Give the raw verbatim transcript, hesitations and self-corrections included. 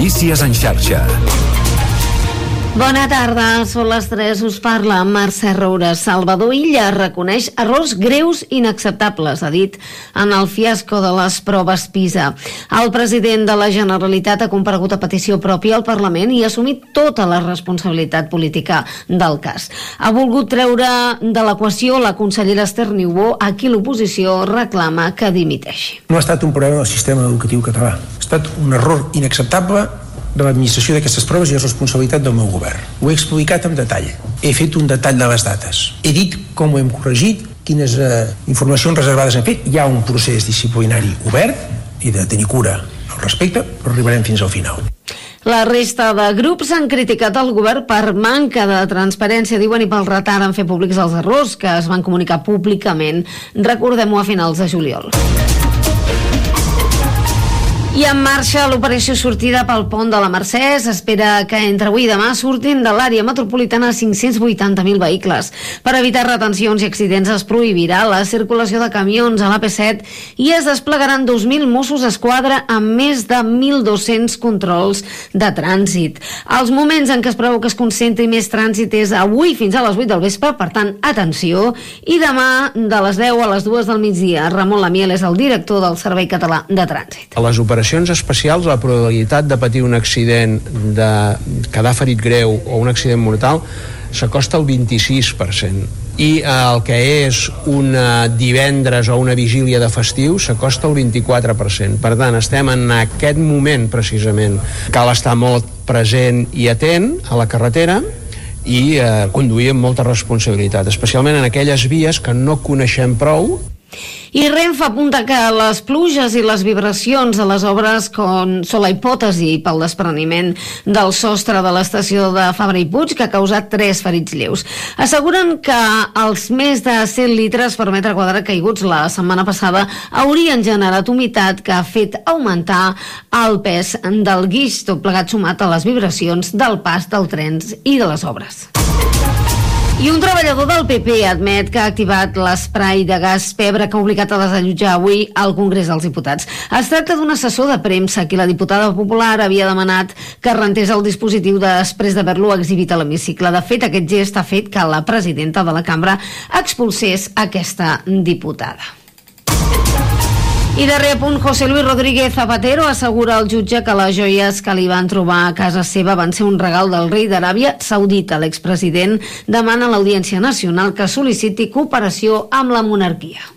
Notícies en xarxa. Bona tarda, són les tres, us parla Mercè Roura. Salvador Illa reconeix errors greus inacceptables, ha dit, en el fiasco de les proves PISA. El president de la Generalitat ha comparegut a petició pròpia al Parlament i ha assumit tota la responsabilitat política del cas. Ha volgut treure de l'equació la consellera Esther Niubó, a qui l'oposició reclama que dimiteixi. No ha estat un problema del sistema educatiu català, ha estat un error inacceptable de l'administració d'aquestes proves i és responsabilitat del meu govern. Ho he explicat en detall. He fet un detall de les dates. He dit com ho hem corregit, quines eh, informacions reservades hem fet. Hi ha un procés disciplinari obert i de tenir cura al respecte, però arribarem fins al final. La resta de grups han criticat el govern per manca de transparència, diuen, i pel retard en fer públics els errors que es van comunicar públicament. Recordem-ho a finals de juliol. I en marxa l'operació sortida pel pont de la Mercè. S'espera que entre avui i demà surtin de l'àrea metropolitana cinc-cents vuitanta mil vehicles. Per evitar retencions i accidents es prohibirà la circulació de camions a l'A P set i es desplegaran dos mil Mossos d'Esquadra amb més de mil dos-cents controls de trànsit. Els moments en què es preveu que es concentri més trànsit és avui fins a les vuit del vespre, per tant, atenció, i demà de les deu a les dues del migdia. Ramon Lamiel és el director del Servei Català de Trànsit. A les operacions especials, la probabilitat de patir un accident, de quedar ferit greu o un accident mortal s'acosta al vint-i-sis per cent, i el que és un divendres o una vigília de festiu s'acosta al vint-i-quatre per cent. Per tant, estem en aquest moment precisament. Cal estar molt present i atent a la carretera i eh, conduir amb molta responsabilitat, especialment en aquelles vies que no coneixem prou. I Renfe apunta que les pluges i les vibracions de les obres con, són la hipòtesi pel despreniment del sostre de l'estació de Fabra i Puig, que ha causat tres ferits lleus. Asseguren que els més de cent litres per metre quadrat caiguts la setmana passada haurien generat humitat que ha fet augmentar el pes del guix, tot plegat sumat a les vibracions del pas dels trens i de les obres. I un treballador del P P admet que ha activat l'esprai de gas pebre que ha obligat a desallotjar avui al Congrés dels Diputats. Es tracta d'un assessor de premsa que la diputada popular havia demanat que rentés el dispositiu després d'haver-lo exhibit a l'hemicicle. De fet, aquest gest ha fet que la presidenta de la cambra expulsés aquesta diputada. I darrer punt, José Luis Rodríguez Zapatero assegura al jutge que les joies que li van trobar a casa seva van ser un regal del rei d'Aràbia Saudita. L'expresident demana a l'Audiència Nacional que sol·liciti cooperació amb la monarquia.